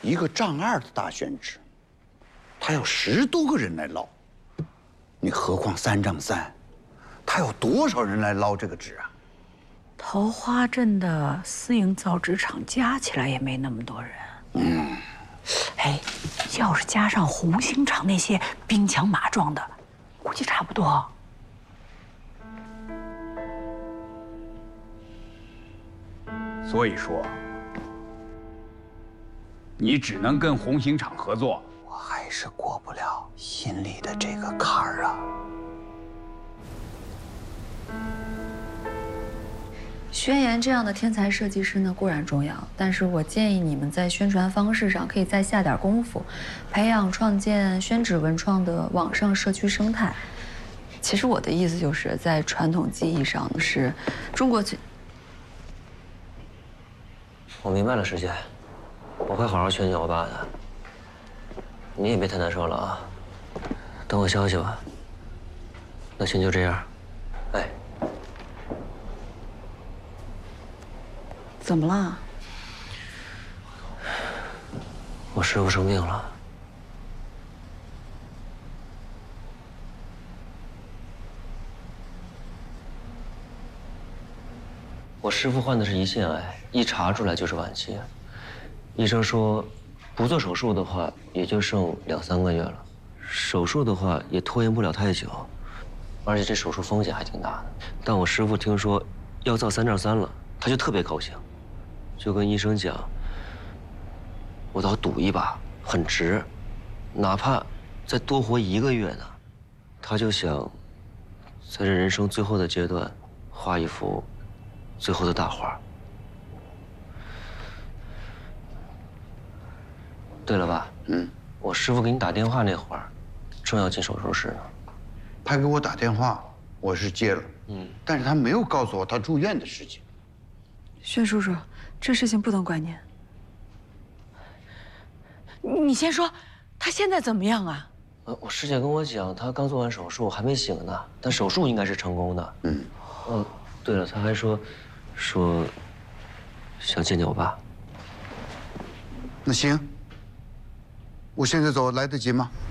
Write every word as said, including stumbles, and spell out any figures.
一个丈二的大宣纸，他要十多个人来捞，你何况三丈三，他有多少人来捞这个纸啊？ 桃花镇的私营造纸厂加起来也没那么多人。嗯，哎，要是加上红星厂那些兵强马壮的，估计差不多。 所以说，你只能跟红星厂合作。 我还是过不了心里的这个坎儿啊。 宣言这样的天才设计师呢固然重要，但是我建议你们在宣传方式上可以再下点功夫，培养创建宣纸文创的网上社区生态。其实我的意思就是在传统技艺上是中国最…… 我明白了，师姐，我会好好劝劝我爸的。你也别太难受了啊，等我消息吧。那先就这样，哎。 怎么了？ 我师傅生病了。我师傅患的是胰腺癌，一查出来就是晚期。医生说，不做手术的话，也就剩两三个月了；手术的话，也拖延不了太久。而且这手术风险还挺大的。但我师傅听说要造三丈三了，他就特别高兴。就跟医生讲，我倒赌一把，很值，哪怕再多活一个月呢。他就想，在这人生最后的阶段，画一幅最后的大画。对了，爸，嗯，我师傅给你打电话那会儿，正要进手术室呢。 他给我打电话，我是接了，嗯，但是他没有告诉我他住院的事情。 宣叔叔。这事情不能怪您。 你先说，他现在怎么样啊？ 呃，我师姐跟我讲，他刚做完手术，还没醒呢，但手术应该是成功的。嗯。哦，对了，他还说，说想见见我爸。 那行，我现在走来得及吗？